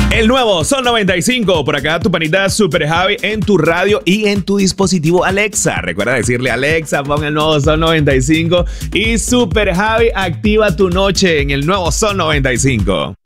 El nuevo Sol 95, por acá tu panita Super Javi en tu radio y en tu dispositivo Alexa. Recuerda decirle Alexa, pon el nuevo Sol 95 y Super Javi activa tu noche en el nuevo Sol 95.